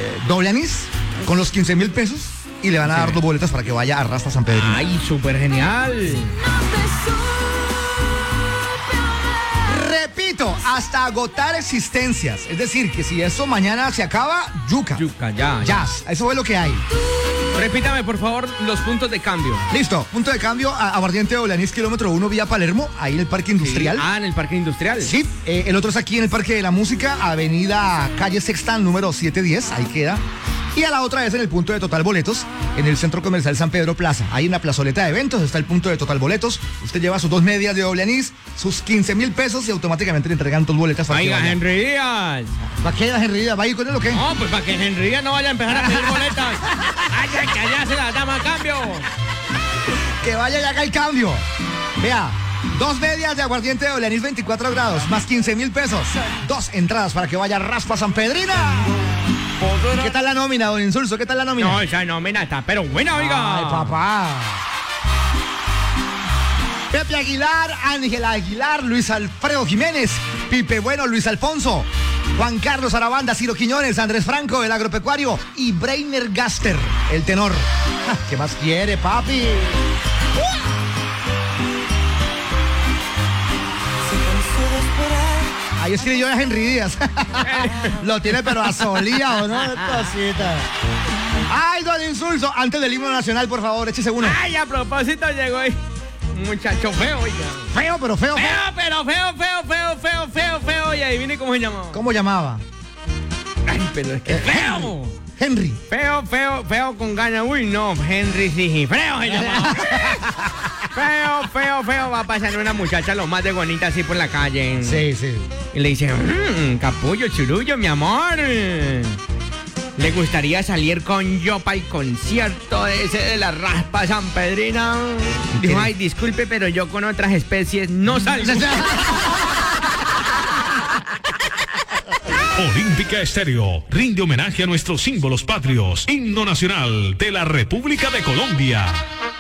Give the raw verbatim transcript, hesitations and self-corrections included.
eh, doble anís con los quince mil pesos y le van a Sí. dar dos boletas para que vaya a Raspa San Pedrino. Ay, súper genial. Repito, hasta agotar existencias. Es decir, que si eso mañana se acaba, yuca. Yuca, ya. Ya, eso es lo que hay. Repítame, por favor, los puntos de cambio. Listo, punto de cambio, a- aguardiente doble anís, kilómetro uno, vía Palermo, ahí en el Parque Industrial. Ah, en el Parque Industrial. Sí, eh, el otro es aquí en el Parque de la Música, avenida Calle Sexta, número setecientos diez, ahí queda. Y a la otra es en el punto de Total Boletos, en el Centro Comercial San Pedro Plaza. Ahí en la plazoleta de eventos está el punto de Total Boletos. Usted lleva sus dos medias de doble anís, sus quince mil pesos y automáticamente le entregan dos boletas para que Oiga, vaya. Henry Díaz. ¿Para qué Henry Díaz? ¿Va a ir con él o qué? No, pues para que Henry Díaz no vaya a empezar a pedir boletas. Ay, ay, que allá se las damos a cambio. Que vaya y haga el cambio. Vea, dos medias de aguardiente de doble anís veinticuatro grados, más quince mil pesos. Dos entradas para que vaya a Raspa San Pedrina. ¿Qué tal la nómina, don Insulso? ¿Qué tal la nómina? No, esa nómina está, pero buena, oiga. Ay, papá. Pepe Aguilar, Ángela Aguilar, Luis Alfredo Jiménez, Pipe Bueno, Luis Alfonso, Juan Carlos Arabanda, Ciro Quiñones, Andrés Franco, el agropecuario, y Breiner Gaster, el tenor. Ja, ¿qué más quiere, papi? Ahí escribió a Henry Díaz. Lo tiene pero asoleado, ¿no? Cosita. Ay, don Insulso, antes del himno nacional, por favor, échese uno. Ay, a propósito llegó ahí un muchacho feo, oiga. Feo, pero feo, feo. Feo, pero feo, feo, feo, feo, feo, feo. Y adivine cómo se llamó. ¿Cómo llamaba? Ay, pero es que feo. Henry. Feo, feo, feo con ganas. Uy, no, Henry Sigifreo se llamaba. Feo, feo, feo. Va pasando una muchacha lo más de bonita así por la calle. Sí, sí. Y le dice, mmm, capullo, churullo, mi amor. ¿Le gustaría salir con yo para el concierto ese de la Raspa San Pedrina? Dijo, ay, disculpe, pero yo con otras especies no salgo. Olímpica Estéreo rinde homenaje a nuestros símbolos patrios. Himno nacional de la República de Colombia.